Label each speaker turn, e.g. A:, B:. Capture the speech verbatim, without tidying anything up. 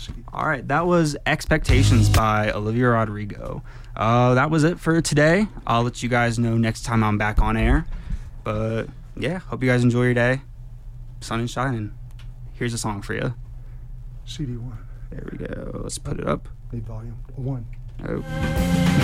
A: All right, that was Expectations by Olivia Rodrigo. Uh, that was it for today. I'll let you guys know next time I'm back on air. But, yeah, hope you guys enjoy your day. Sun is shining. Here's a song for you.
B: C D one.
A: There we go. Let's put it up.
B: Need volume. One.
A: Oh.